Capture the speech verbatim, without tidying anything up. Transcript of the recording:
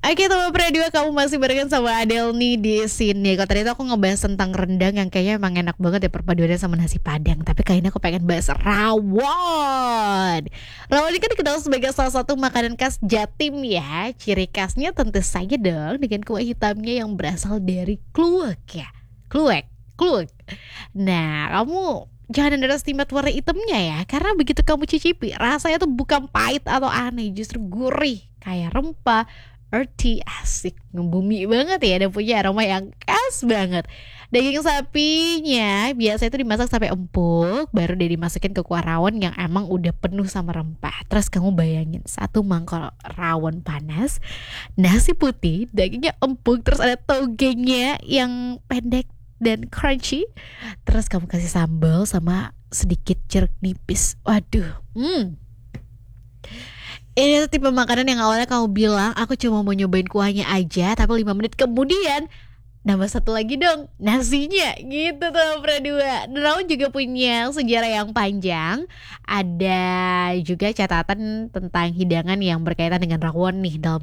Oke, teman Pradua, kamu masih barengan sama Adele nih di sini. Kalau tadi tuh aku ngebahas tentang rendang yang kayaknya emang enak banget ya perpaduannya sama nasi padang. Tapi kali ini aku pengen bahas rawon. Rawon ini kan dikenal sebagai salah satu makanan khas Jatim ya. Ciri khasnya tentu saja dong dengan kuah hitamnya yang berasal dari kluwek ya. Kluwek, kluwek. Nah, kamu jangan underestimate warna hitamnya ya. Karena begitu kamu cicipi, rasanya tuh bukan pahit atau aneh, justru gurih kayak rempah earthy, asik, ngebumi banget ya, dan punya aroma yang khas banget. Daging sapinya biasanya itu dimasak sampai empuk, baru deh dimasukin ke kuah rawon yang emang udah penuh sama rempah. Terus kamu bayangin satu mangkok rawon panas, nasi putih, dagingnya empuk, terus ada togenya yang pendek dan crunchy. Terus kamu kasih sambal sama sedikit jeruk nipis. Waduh, hmm. Ini tuh tipe makanan yang awalnya kamu bilang aku cuma mau nyobain kuahnya aja, tapi lima menit kemudian nambah satu lagi dong nasinya gitu tuh Pradua. Dan rawon juga punya sejarah yang panjang. Ada juga catatan tentang hidangan yang berkaitan dengan rawon nih dalam